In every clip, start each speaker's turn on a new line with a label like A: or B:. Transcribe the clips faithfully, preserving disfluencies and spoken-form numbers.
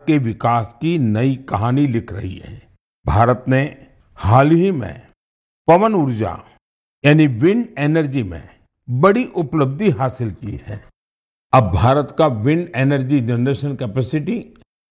A: के विकास की नई कहानी लिख रही है। भारत ने हाल ही में पवन ऊर्जा यानी विंड एनर्जी में बड़ी उपलब्धि हासिल की है। अब भारत का विंड एनर्जी जनरेशन कैपेसिटी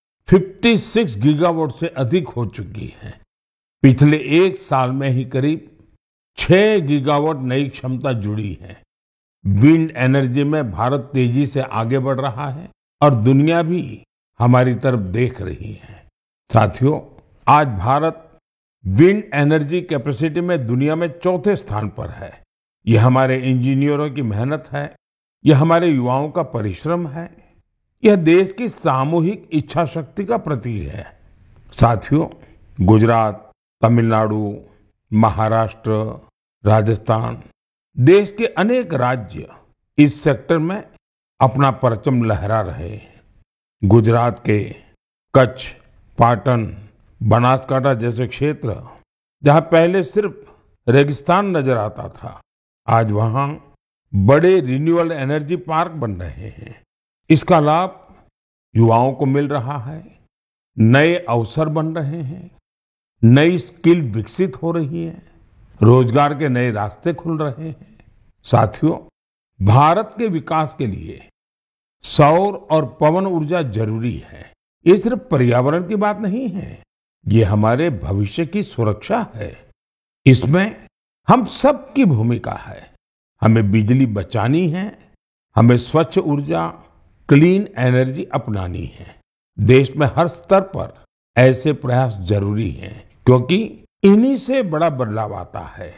A: छप्पन गीगावाट से अधिक हो चुकी है। पिछले एक साल में ही करीब छह गीगावाट नई क्षमता जुड़ी है। विंड एनर्जी में भारत तेजी से आगे बढ़ रहा है और दुनिया भी हमारी तरफ देख रही है। साथियों, आज भारत विंड एनर्जी कैपेसिटी में दुनिया में चौथे स्थान पर है। ये हमारे इंजीनियरों की मेहनत है, यह हमारे युवाओं का परिश्रम है, यह देश की सामूहिक इच्छा शक्ति का प्रतीक है। साथियों, गुजरात, तमिलनाडु, महाराष्ट्र, राजस्थान, देश के अनेक राज्य इस सेक्टर में अपना परचम लहरा रहे हैं। गुजरात के कच्छ, पाटन, बनासकांठा जैसे क्षेत्र जहां पहले सिर्फ रेगिस्तान नजर आता था, आज वहां बड़े रिन्यूएबल एनर्जी पार्क बन रहे हैं। इसका लाभ युवाओं को मिल रहा है, नए अवसर बन रहे हैं, नई स्किल विकसित हो रही है, रोजगार के नए रास्ते खुल रहे हैं। साथियों, भारत के विकास के लिए सौर और पवन ऊर्जा जरूरी है। ये सिर्फ पर्यावरण की बात नहीं है, ये हमारे भविष्य की सुरक्षा है। इसमें हम सबकी भूमिका है। हमें बिजली बचानी है, हमें स्वच्छ ऊर्जा, क्लीन एनर्जी अपनानी है। देश में हर स्तर पर ऐसे प्रयास जरूरी हैं, क्योंकि इन्हीं से बड़ा बदलाव आता है।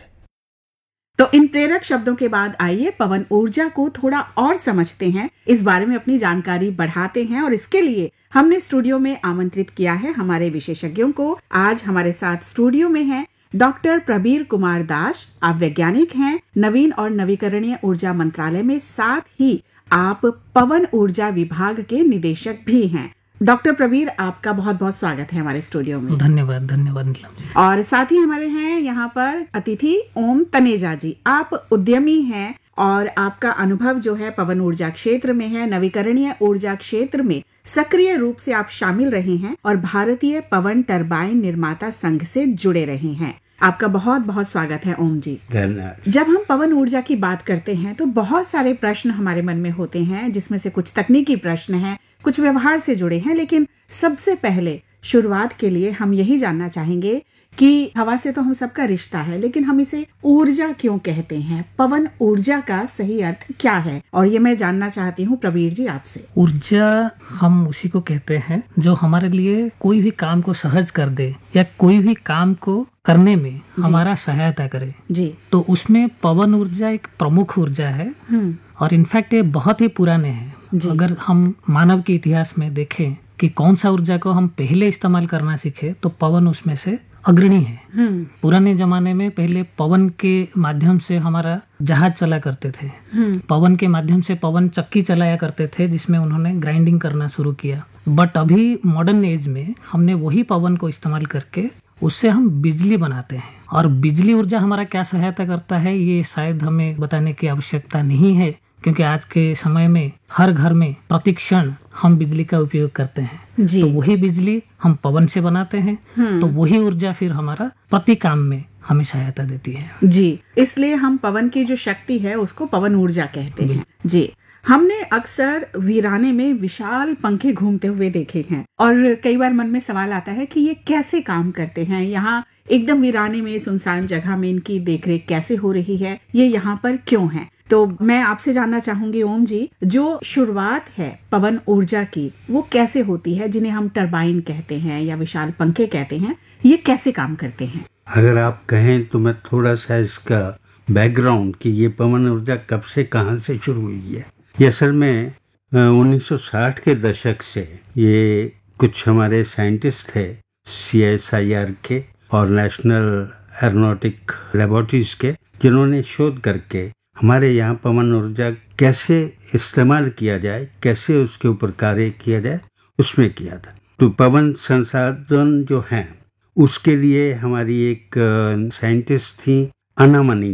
B: तो इन प्रेरक शब्दों के बाद आइए पवन ऊर्जा को थोड़ा और समझते हैं, इस बारे में अपनी जानकारी बढ़ाते हैं। और इसके लिए हमने स्टूडियो में आमंत्रित किया है हमारे विशेषज्ञों को। आज हमारे साथ स्टूडियो में हैं डॉक्टर प्रबीर कुमार दास। आप वैज्ञानिक हैं, नवीन और नवीकरणीय ऊर्जा मंत्रालय में, साथ ही आप पवन ऊर्जा विभाग के निदेशक भी हैं। डॉक्टर प्रबीर, आपका बहुत बहुत स्वागत है हमारे स्टूडियो में।
C: धन्यवाद धन्यवाद नीलम जी।
B: और साथ ही हमारे हैं यहाँ पर अतिथि ओम तनेजा जी। आप उद्यमी हैं और आपका अनुभव जो है पवन ऊर्जा क्षेत्र में है, नवीकरणीय ऊर्जा क्षेत्र में सक्रिय रूप से आप शामिल रहे हैं और भारतीय पवन टरबाइन निर्माता संघ से जुड़े रहे हैं। आपका बहुत बहुत स्वागत है ओम जी।
D: धन्यवाद।
B: जब हम पवन ऊर्जा की बात करते हैं तो बहुत सारे प्रश्न हमारे मन में होते हैं, जिसमें से कुछ तकनीकी प्रश्न हैं, कुछ व्यवहार से जुड़े हैं। लेकिन सबसे पहले शुरुआत के लिए हम यही जानना चाहेंगे कि हवा से तो हम सबका रिश्ता है, लेकिन हम इसे ऊर्जा क्यों कहते हैं? पवन ऊर्जा का सही अर्थ क्या है? और ये मैं जानना चाहती हूँ प्रबीर जी आपसे।
C: ऊर्जा हम उसी को कहते हैं जो हमारे लिए कोई भी काम को सहज कर दे या कोई भी काम को करने में हमारा सहायता करे
B: जी।
C: तो उसमें पवन ऊर्जा एक प्रमुख ऊर्जा है और इनफैक्ट ये बहुत ही पुराने हैं। अगर हम मानव के इतिहास में देखें कि कौन सा ऊर्जा को हम पहले इस्तेमाल करना सीखे तो पवन उसमें से अग्रणी है। पुराने जमाने में पहले पवन के माध्यम से हमारा जहाज चला करते थे, पवन के माध्यम से पवन चक्की चलाया करते थे, जिसमें उन्होंने ग्राइंडिंग करना शुरू किया। बट अभी मॉडर्न एज में हमने वही पवन को इस्तेमाल करके उससे हम बिजली बनाते हैं। और बिजली ऊर्जा हमारा क्या सहायता करता है ये शायद हमें बताने की आवश्यकता नहीं है, क्योंकि आज के समय में हर घर में प्रतिक्षण हम बिजली का उपयोग करते हैं। तो वही बिजली हम पवन से बनाते हैं, तो वही ऊर्जा फिर हमारा प्रति काम में हमें सहायता देती है
B: जी। इसलिए हम पवन की जो शक्ति है उसको पवन ऊर्जा कहते हैं जी। हमने अक्सर वीराने में विशाल पंखे घूमते हुए देखे हैं और कई बार मन में सवाल आता है कि ये कैसे काम करते हैं, यहाँ एकदम वीराने में सुनसान जगह में इनकी देखरेख कैसे हो रही है, ये यहाँ पर क्यों है? तो मैं आपसे जानना चाहूंगी ओम जी, जो शुरुआत है पवन ऊर्जा की वो कैसे होती है, जिन्हें हम टरबाइन कहते हैं या विशाल पंखे कहते हैं, ये कैसे काम करते हैं?
D: अगर आप कहें तो मैं थोड़ा सा इसका बैकग्राउंड कि ये पवन ऊर्जा कब से कहां से शुरू हुई है। ये असल में उन्नीस सौ साठ के दशक से ये कुछ हमारे साइंटिस्ट थे सी एस आई आर के और नेशनल एरोनॉटिक लेबोरेटरीज के, जिन्होंने शोध करके हमारे यहाँ पवन ऊर्जा कैसे इस्तेमाल किया जाए, कैसे उसके ऊपर कार्य किया जाए, उसमें किया था। तो पवन संसाधन जो हैं उसके लिए हमारी एक साइंटिस्ट थी अनामनी जी।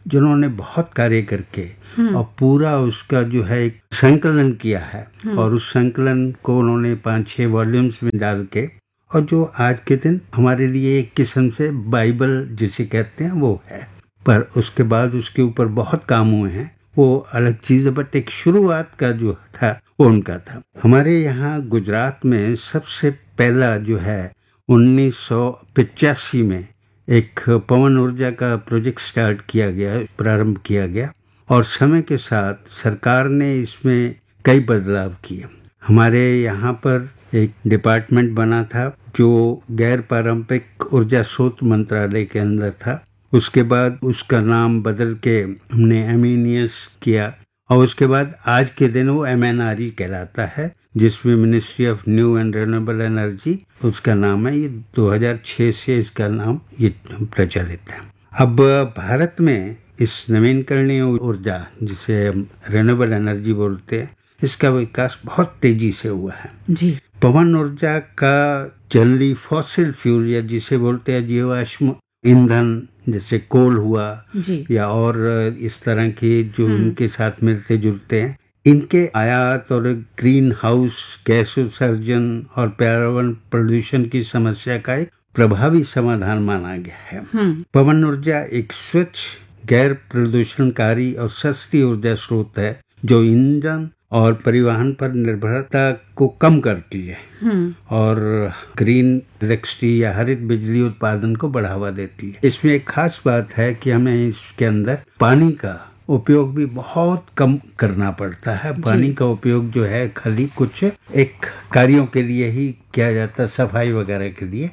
D: जिन्होंने बहुत कार्य करके और पूरा उसका जो है एक संकलन किया है, और उस संकलन को उन्होंने पांच छह वॉल्यूम्स में डाल के, और जो आज के दिन हमारे लिए एक किस्म से बाइबल जिसे कहते हैं वो है। पर उसके बाद उसके ऊपर बहुत काम हुए हैं, वो अलग चीज है, बट एक शुरुआत का जो था वो उनका था। हमारे यहाँ गुजरात में सबसे पहला जो है उन्नीस सौ पिचासी में एक पवन ऊर्जा का प्रोजेक्ट स्टार्ट किया गया, प्रारंभ किया गया, और समय के साथ सरकार ने इसमें कई बदलाव किए। हमारे यहाँ पर एक डिपार्टमेंट बना था जो गैर पारंपरिक ऊर्जा स्रोत मंत्रालय के अंदर था। उसके बाद उसका नाम बदल के हमने एमिनियस किया, और उसके बाद आज के दिन वो एम एन आर ई कहलाता है, जिसमें ministry of new and renewable energy उसका नाम है। ये दो हज़ार छह से इसका नाम ये प्रचलित है। अब भारत में इस नवीनकरणीय ऊर्जा जिसे हम रिन्यूएबल एनर्जी बोलते हैं, इसका विकास बहुत तेजी से हुआ है
B: जी।
D: पवन ऊर्जा का जनरली फॉसिल फ्यूल या जिसे बोलते हैं जीवाश्म ईंधन, जैसे कोल हुआ
B: जी।
D: या और इस तरह के जो इनके साथ मिलते जुलते हैं, इनके आयात और ग्रीन हाउस गैस उत्सर्जन और पर्यावरण प्रदूषण की समस्या का एक प्रभावी समाधान माना गया है। पवन ऊर्जा एक स्वच्छ, गैर प्रदूषणकारी और सस्ती ऊर्जा स्रोत है जो ईंधन और परिवहन पर निर्भरता को कम करती है और ग्रीन इलेक्ट्रिसिटी या हरित बिजली उत्पादन को बढ़ावा देती है। इसमें एक खास बात है कि हमें इसके अंदर पानी का उपयोग भी बहुत कम करना पड़ता है। पानी का उपयोग जो है खाली कुछ एक कार्यों के लिए ही किया जाता है, सफाई वगैरह के लिए।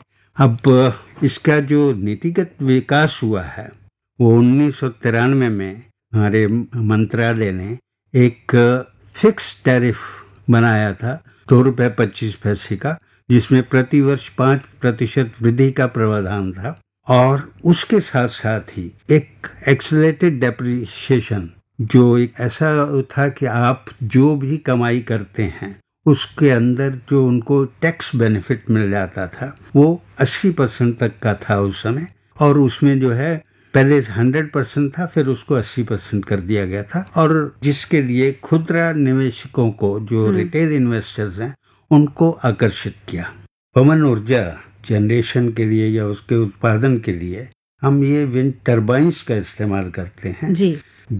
D: अब इसका जो नीतिगत विकास हुआ है वो उन्नीस सौ तिरानवे में हमारे मंत्रालय ने एक फिक्स टैरिफ बनाया था, दो रुपए पच्चीस पैसे का, जिसमें प्रति वर्ष पांच प्रतिशत वृद्धि का प्रावधान था, और उसके साथ साथ ही एक एक्सेलरेटेड डेप्रिसिएशन, जो एक ऐसा था कि आप जो भी कमाई करते हैं उसके अंदर जो उनको टैक्स बेनिफिट मिल जाता था वो अस्सी परसेंट तक का था उस समय, और उसमें जो है पहले हंड्रेड परसेंट था, फिर उसको अस्सी परसेंट कर दिया गया था, और जिसके लिए खुदरा निवेशकों को, जो रिटेल इन्वेस्टर्स हैं, उनको आकर्षित किया। पवन ऊर्जा जनरेशन के लिए या उसके उत्पादन के लिए हम ये विंड टर्बाइन्स का इस्तेमाल करते हैं जी।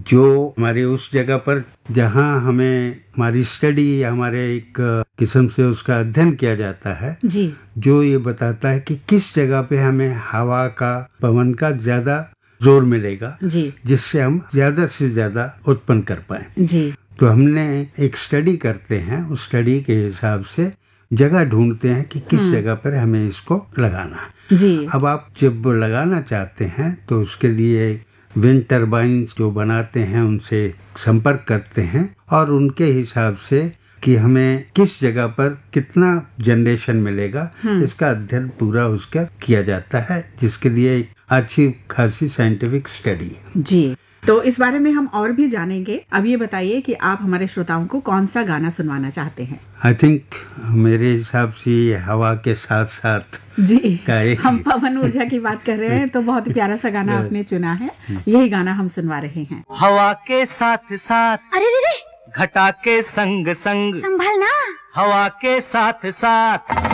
D: जो हमारे उस जगह पर जहां हमें हमारी स्टडी या हमारे एक किस्म से उसका अध्ययन किया जाता है जी, जो ये बताता है कि किस जगह पे हमें हवा का, पवन का ज्यादा जोर मिलेगा जी, जिससे हम ज्यादा से ज्यादा उत्पन्न कर पाए जी। तो हमने एक स्टडी करते हैं, उस स्टडी के हिसाब से जगह ढूंढते हैं कि किस जगह पर हमें इसको लगाना जी। अब आप जब लगाना चाहते हैं तो उसके लिए विंड टर्बाइन जो बनाते हैं उनसे संपर्क करते हैं, और उनके हिसाब से कि हमें किस जगह पर कितना जनरेशन मिलेगा इसका अध्ययन पूरा उसका किया जाता है, जिसके लिए एक अच्छी खासी साइंटिफिक स्टडी
B: जी। तो इस बारे में हम और भी जानेंगे। अब ये बताइए कि आप हमारे श्रोताओं को कौन सा गाना सुनवाना चाहते हैं?
D: आई थिंक मेरे हिसाब से ये हवा के साथ साथ
B: जी, हम पवन ऊर्जा की बात कर रहे हैं तो बहुत ही प्यारा सा गाना आपने चुना है, यही गाना हम सुनवा रहे हैं।
E: हवा के साथ साथ,
F: अरे रे रे,
E: घटा के संग संग,
F: संभलना,
E: हवा के साथ साथ